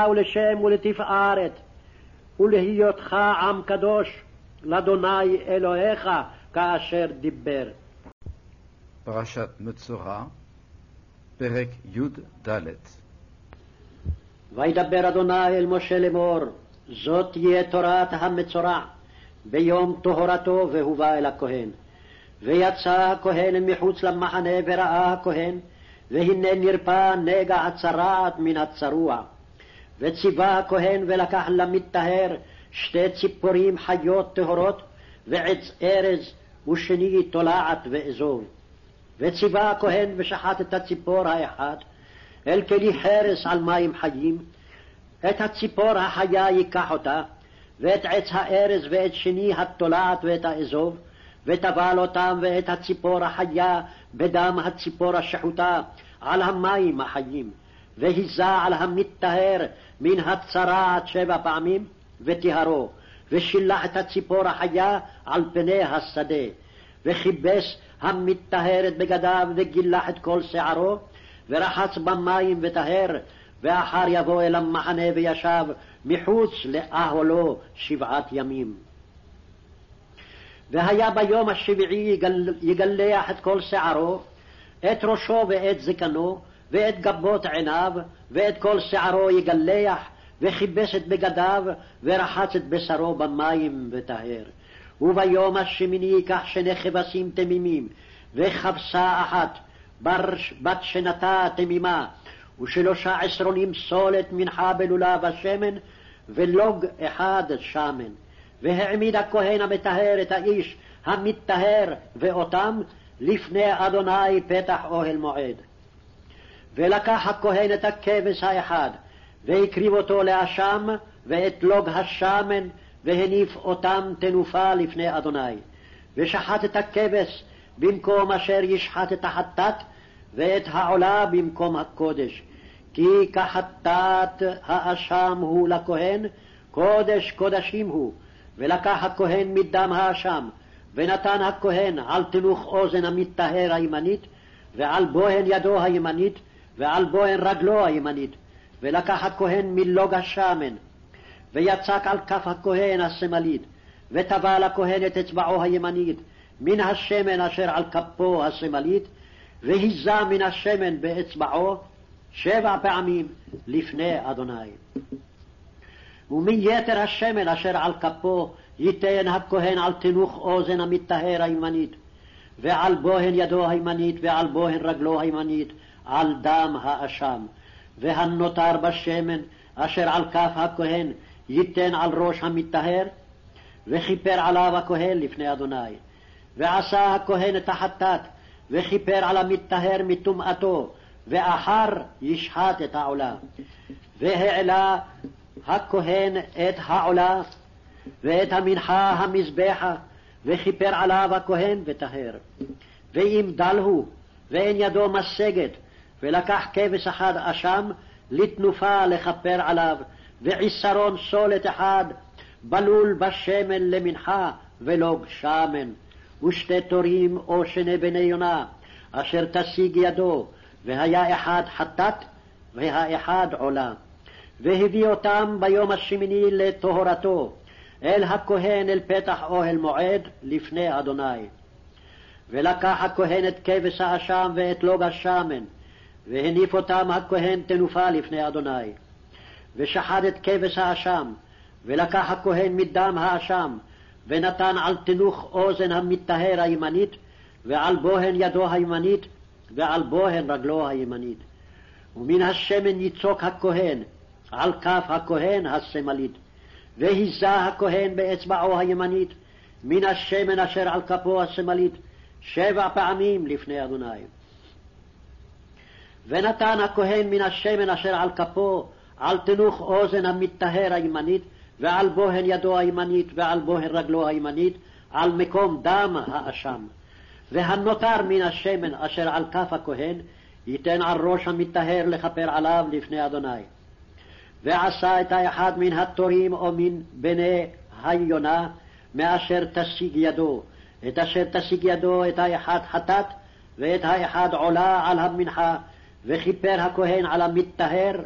ולשם ולתפארת, ולהיותך עם קדוש לאדוני אלוהיך כאשר דיבר. פרשת מצורע, פרק י"ד. וידבר אדוני אל משה לאמור, זאת תהיה תורת המצורע, ביום טהרתו והובא אל הכהן. ויצא הכהן מחוץ למחנה וראה הכהן, והנה נרפא נגע הצרעת מן הצרוע. וציווה הכהן ולקח למטהר 2 ציפורים חיות טהורות, ועץ ארז ושני תולעת ואזוב. וציווה הכהן ושחט את הציפור האחד אל כלי חרס על מים חיים, את הציפור החיה ייקח אותה, ואת עץ הארז ואת שני התולעת ואת האזוב, וטבל אותם ואת הציפור החיה בדם הציפור השחוטה על המים החיים, והיזה על המטהר מן הצרעת 7 פעמים וטהרו, ושילח את הציפור החיה על פני השדה, וכיבס המטהר את בגדיו וגילח את כל שערו, ורחץ במים וטהר, ואחר יבוא אל המחנה וישב מחוץ לאהלו 7 ימים. והיה ביום השביעי יגלח את כל שערו, את ראשו ואת זקנו, ואת גבות עיניו, ואת כל שערו יגלח, וכיבס את בגדיו, ורחץ את בשרו במים וטהר. וביום השמיני ייקח 2 כבשים תמימים, וכבשה אחת, בת שנתה תמימה, ו13 עשרונים סולת מנחה בלולב השמן, ולוג אחד שמן. והעמיד הכהן המטהר את האיש המטהר ואותם לפני אדוני פתח אוהל מועד. ולקח הכהן את הכבש האחד, והקריב אותו לאשם, ואת לוג השמן, והניף אותם תנופה לפני אדוני. ושחט את הכבש במקום אשר ישחט את החטאת, ואת העולה במקום הקודש. כי כחטאת האשם הוא לכהן, קודש קודשים הוא. ולקח הכהן מדם האשם, ונתן הכהן על תנוך אוזן המטהר הימנית, ועל בוהן ידו הימנית, ועל בוהן רגלו הימנית. ולקח הכהן מלוג השמן, ויצק על כף הכהן השמאלית, וטבל הכהן את אצבעו הימנית מן השמן אשר על כפו השמאלית, והיזה מן השמן באצבעו 7 פעמים לפני אדוני. ומיתר השמן אשר על כפו ייתן הכהן על תנוך אוזן המטהר הימנית, ועל בוהן ידו הימנית, ועל בוהן רגלו הימנית, על דם האשם. והנותר בשמן אשר על כף הכהן ייתן על ראש המטהר, וכיפר עליו הכהן לפני אדוני. ועשה הכהן את החטאת, וכיפר על המטהר מטומאתו, ואחר ישחט את העולה. והעלה הכהן את העולה ואת המנחה המזבחה, וכיפר עליו הכהן וטהר. ואם דל הוא ואין ידו משגת, ולקח כבש אחד אשם לתנופה לכפר עליו, ועשרון סולת אחד בלול בשמן למנחה ולוג שמן, 2 תורים או 2 בני יונה אשר תשיג ידו, והיה אחד חטאת והאחד עולה. והביא אותם ביום השמיני לטהרתו אל הכהן אל פתח אוהל מועד לפני אדוני. ולקח הכהן את כבש האשם ואת לוג השמן, והניף אותם הכהן תנופה לפני אדוני. ושחט את כבש האשם, ולקח הכהן מדם האשם, ונתן על תנוך אוזן המטהר הימנית, ועל בוהן ידו הימנית, ועל בוהן רגלו הימנית. ומן השמן יצוק הכהן על כף הכהן השמאלית, והיזה הכהן באצבעו הימנית מן השמן אשר על כפו השמאלית 7 פעמים לפני אדוני. ונתן הכהן מן השמן אשר על כפו על תנוך אוזן המטהר הימנית, ועל בוהן ידו הימנית, ועל בוהן רגלו הימנית, על מקום דם האשם. והנותר מן השמן אשר על כף הכהן ייתן על ראש המטהר לכפר עליו לפני אדוני. ועשה את האחד מן התורים או מן בני היונה מאשר תשיג ידו, את אשר תשיג ידו את האחד חטאת, ואת האחד עולה על המנחה, וכיפר הכהן על המטהר